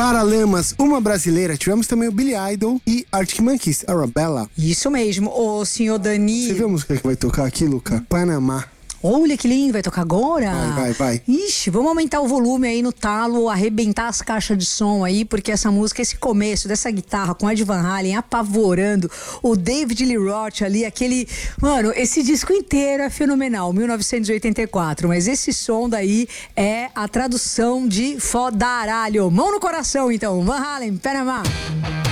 Paralamas, uma brasileira. Tivemos também o Billy Idol e Arctic Monkeys, Arabella. Isso mesmo, ô senhor Dani. Você viu a música que vai tocar aqui, Luca? Panamá. Olha que lindo, vai tocar agora? Vai. Ixi, vamos aumentar o volume aí no talo, arrebentar as caixas de som aí, porque essa música, esse começo dessa guitarra com Ed Van Halen apavorando, o David Lee Roth ali, aquele... Mano, esse disco inteiro é fenomenal, 1984, mas esse som daí é a tradução de fodaralho. Mão no coração, então, Van Halen, Panamá.